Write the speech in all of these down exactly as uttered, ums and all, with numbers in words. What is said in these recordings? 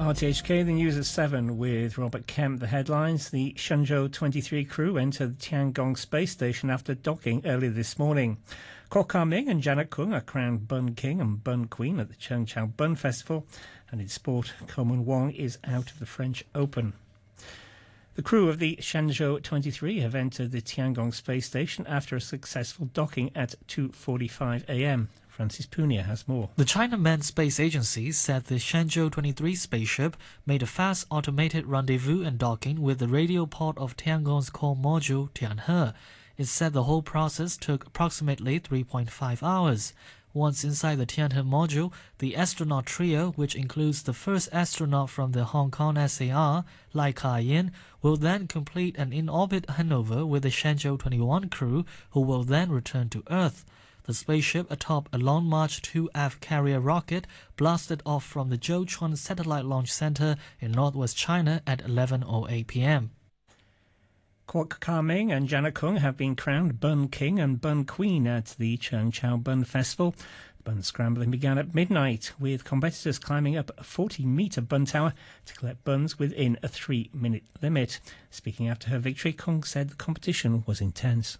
R T H K, the news at seven with Robert Kemp. The headlines: the Shenzhou twenty-three crew entered the Tiangong space station after docking earlier this morning. Kwok Ka-ming and Janet Kung are crowned Bun King and Bun Queen at the Cheung Bun Festival. And in sport, Coleman Wong is out of the French Open. The crew of the Shenzhou twenty-three have entered the Tiangong space station after a successful docking at two forty-five a m Francis Punia has more. The China Manned Space Agency said the Shenzhou twenty-three spaceship made a fast automated rendezvous and docking with the radio pod of Tiangong's core module Tianhe. It said the whole process took approximately three point five hours. Once inside the Tianhe module, the astronaut trio, which includes the first astronaut from the Hong Kong S A R, Lai Ka-yin, will then complete an in-orbit handover with the Shenzhou twenty-one crew, who will then return to Earth. The spaceship atop a Long March two F carrier rocket blasted off from the Zhouchuan Satellite Launch Center in northwest China at eleven oh eight p m Kwok Ka-ming and Janet Kung have been crowned Bun King and Bun Queen at the Cheung Bun Festival. The bun scrambling began at midnight, with competitors climbing up a forty metre bun tower to collect buns within a three-minute limit. Speaking after her victory, Kung said the competition was intense.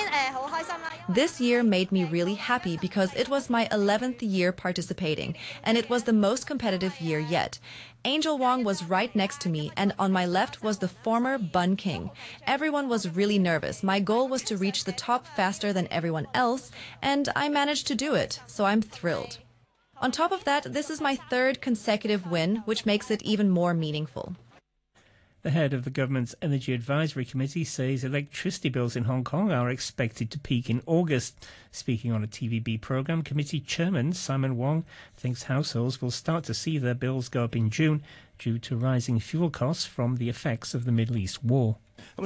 This year made me really happy because it was my eleventh year participating, and it was the most competitive year yet. Angel Wong was right next to me, and on my left was the former Bun King. Everyone was really nervous. My goal was to reach the top faster than everyone else, and I managed to do it, so I'm thrilled. On top of that, this is my third consecutive win, which makes it even more meaningful. The head of the government's Energy Advisory Committee says electricity bills in Hong Kong are expected to peak in August. Speaking on a T V B programme, committee chairman Simon Wong thinks households will start to see their bills go up in June due to rising fuel costs from the effects of the Middle East war.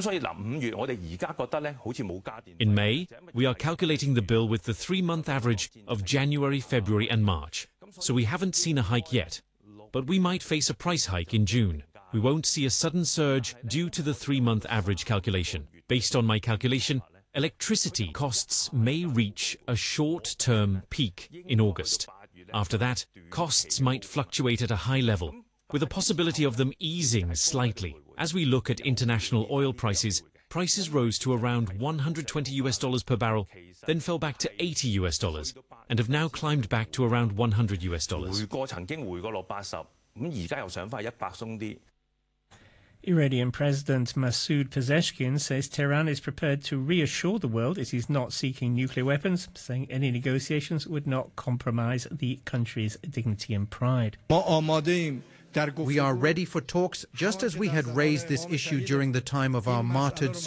In May, we are calculating the bill with the three-month average of January, February and March. So we haven't seen a hike yet, but we might face a price hike in June. We won't see a sudden surge due to the three-month average calculation. Based on my calculation, electricity costs may reach a short-term peak in August. After that, costs might fluctuate at a high level, with a possibility of them easing slightly. As we look at international oil prices, prices rose to around one hundred twenty US dollars per barrel, then fell back to eighty US dollars, and have now climbed back to around one hundred US dollars. Iranian President Masoud Pezeshkian says Tehran is prepared to reassure the world it is not seeking nuclear weapons, saying any negotiations would not compromise the country's dignity and pride. We are ready for talks, just as we had raised this issue during the time of our martyred